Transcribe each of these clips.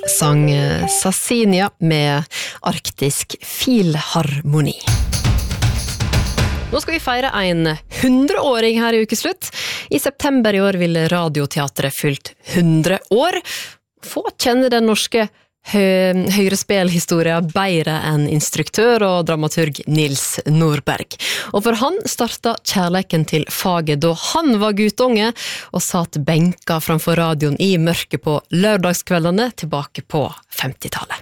sang Sassinia med Arktisk Filharmoni. Nå skal vi feire en 100-åring her i ukeslutt. I september i år vil Radioteatret fylt 100 år. Få kjenne den norske høyrespelhistoria bedre enn instruktør og dramaturg Nils Nordberg. Og for han startet kjærleiken til faget da han var guttunge og satt benka framfor radioen i mørket på lørdagskveldene tilbake på 50-tallet.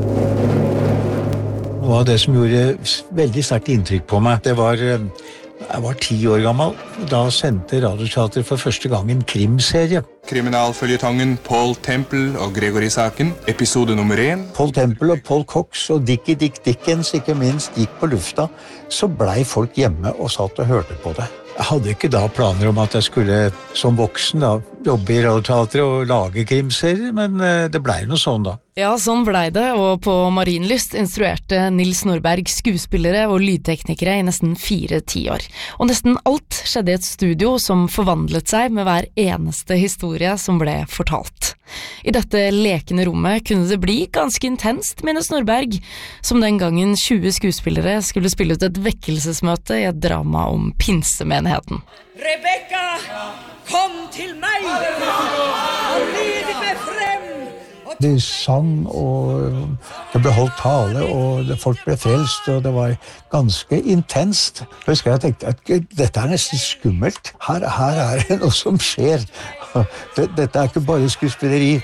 Noe av det som gjorde veldig sterkt inntrykk på meg, det var jeg var 10 år gammel. Da sendte Radioteatret for første gang en krimserie. Kriminalføljetongen Paul Temple og Gregory-saken, episode nummer 1. Paul Temple og Paul Cox og Dickie Dick Dickens, ikke minst, gikk på lufta. Så blei folk hjemme og satt og hørte på det. Jeg hadde ikke da planer om at jeg skulle som voksen da, jobbe i Radioteatret og lage krimserier, men det blei noe sånn da. Ja, sånn blei det, og på Marienlyst instruerte Nils Nordberg skuespillere og lydteknikere i nesten 4 tiår. Og nesten alt skjedde i et studio som forvandlet seg med hver eneste historie som ble fortalt. I dette lekende rommet kunne det bli ganske intenst, minnes Nordberg, som den gangen 20 skuespillere skulle spille ut et vekkelsesmøte i et drama om pinsemenigheten. Rebecca, kom til meg! Og lyd meg frem! De sang, og det ble holdt tale, og folk ble frelst, og det var ganske intenst. Jeg husker jeg tenkte at dette er nesten skummelt. Her er det noe som skjer. Dette er ikke bare skuespilleri.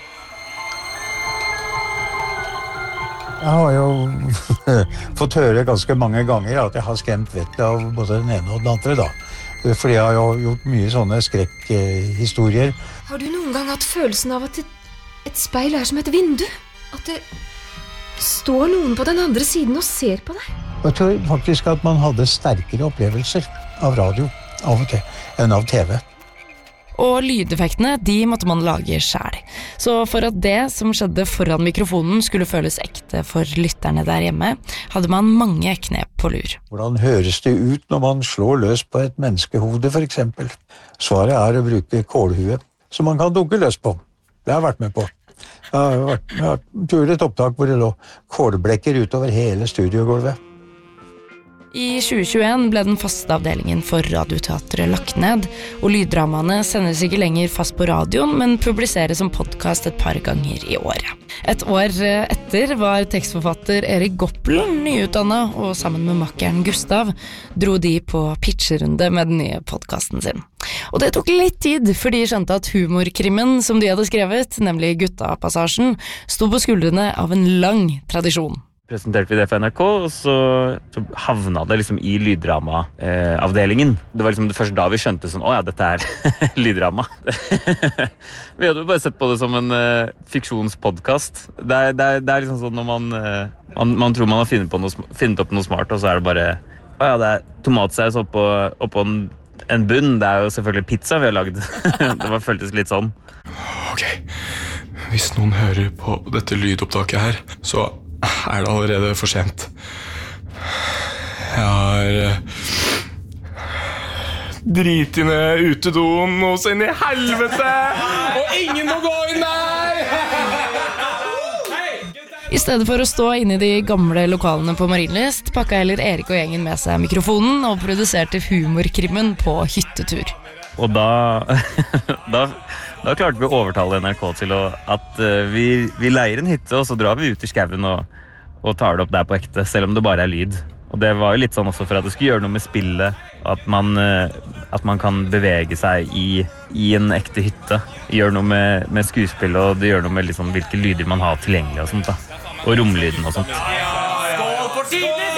Jeg har jo fått høre ganske mange ganger at jeg har skremt vettet av både den ene og den andre da. Fordi jeg har jo gjort mye sånne skrekkhistorier. Har du noen gang hatt følelsen av at et speil er som et vindu? At det står noen på den andre siden og ser på deg? Jeg tror faktisk at man hadde sterkere opplevelser av radio av og til enn av TV. Og lydeffektene, de måtte man lage selv. Så for at det som skjedde foran mikrofonen skulle føles ekte for lytterne der hjemme, hadde man mange knep på lur. Hvordan høres det ut når man slår løs på et menneskehode, for eksempel? Svaret er å bruke kålhue, som man kan dunke løs på. Det har jeg vært med på. Jeg har turet et opptak hvor det lå kålblekker utover hele studiogulvet. I 2021 ble den faste avdelingen for Radioteatret lagt ned, og lyddramaene sendes ikke lenger fast på radioen, men publiseres som podcast et par ganger i året. Et år etter var tekstforfatter Erik Goppelen nyutdannet, og sammen med makkeren Gustav dro de på pitcherunde med den nye podcasten sin. Og det tok litt tid, for de skjønte at humorkrimmen som de hadde skrevet, nemlig Gutta-passasjen, sto på skuldrene av en lang tradisjon. Presenterte vi det for NRK, og så havna det liksom i lyddrama-avdelingen. Det var liksom det første da vi skjønte sånn, åja, dette er lyddrama. Vi hadde jo bare sett på det som en fiksjonspodcast. Det er liksom sånn når man tror man har funnet opp noe smart, og så er det bare, åja, det er tomatsaus oppå en bunn. Det er jo selvfølgelig pizza vi har laget. Det føltes litt sånn. Ok, hvis noen hører på dette lydopptaket her, så er det allerede for sent. Jeg har drit ned utedoen hos inn i helvete, og ingen må gå inn der! I stedet for å stå inne i de gamle lokalene på Marienlyst, pakket heller Erik og gjengen med seg mikrofonen og produserte humorkrimmen på hyttetur. Og da klarte vi å overtale NRK til at vi leier en hytte, og så drar vi ut i skauen og tar det opp der på ekte, selv om det bare er lyd. Og det var jo litt sånn også for at det skulle gjøre noe med spillet, at man kan bevege seg i en ekte hytte, gjøre noe med skuespill, og det gjør noe med liksom hvilke lyder man har tilgjengelig og sånt da. Og romlyden og sånt. Skål for tiden,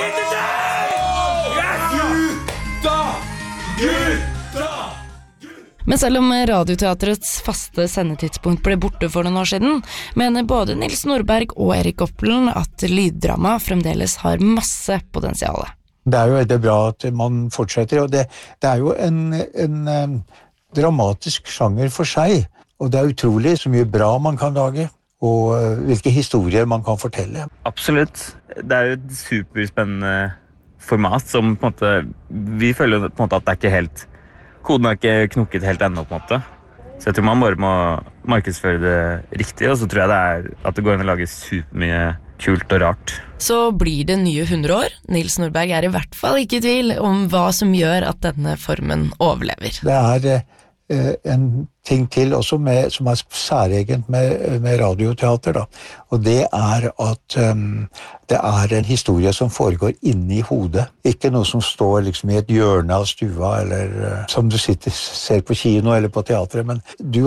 Gutta! Men selv om Radioteatrets faste sendetidspunkt ble borte for noen år siden, mener både Nils Nordberg og Erik Goppelen at lyddrama fremdeles har masse potensiale. Det er jo veldig bra at man fortsetter, og det er jo en dramatisk sjanger for seg, og det er utrolig så mye bra man kan lage, og hvilke historier man kan fortelle. Absolutt. Det er jo et superspennende format som på en måte, vi føler på en måte at det er ikke helt, koden er ikke knukket helt ennå på en måte. Så jeg tror man bare må markedsføre det riktig, og så tror jeg at det går an å lage supermye kult og rart. Så blir det nye 100 år. Nils Nordberg I hvert fall ikke I tvil om hva som gjør at denne formen overlever. Det en ting til også som særegent med radioteater, da. Og det at det en historie som foregår inne I hodet. Ikke noe som står liksom I et hjørne av stua, eller som du ser på kino eller på teatret, men du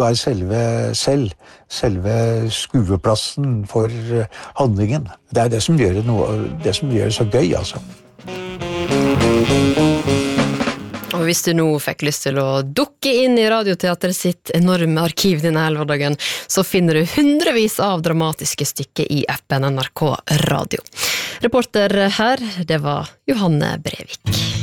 selve skueplassen for handlingen. Det det som gjør det så gøy, altså. Og hvis du nå fikk lyst til å dukke inn I Radioteatret sitt enorme arkiv denne helverdaggen, så finner du hundrevis av dramatiske stykker I appen NRK Radio. Reporter her, det var Johanne Brevik.